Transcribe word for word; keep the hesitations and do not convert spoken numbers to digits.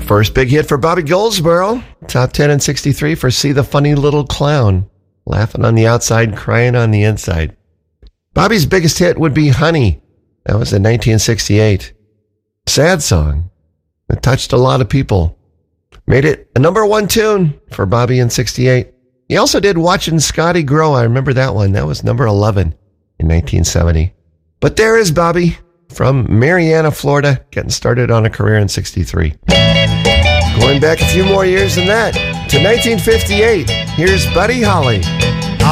First big hit for Bobby Goldsboro. Top ten in sixty-three for See the Funny Little Clown. Laughing on the outside, crying on the inside. Bobby's biggest hit would be Honey. That was in nineteen sixty-eight. Sad song. It touched a lot of people. Made it a number one tune for Bobby in sixty-eight. He also did Watching Scotty Grow. I remember that one. That was number eleven in nineteen seventy. But there is Bobby from Marianna, Florida, getting started on a career in sixty-three. Going back a few more years than that, to nineteen fifty-eight, here's Buddy Holly.